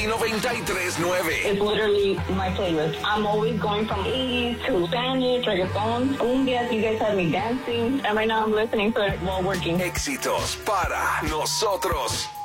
Play 93.9. It's literally my playlist. I'm always going from 80s to Spanish, reggaeton, cumbias. You guys have me dancing. And right now I'm listening to it while working. Éxitos para nosotros.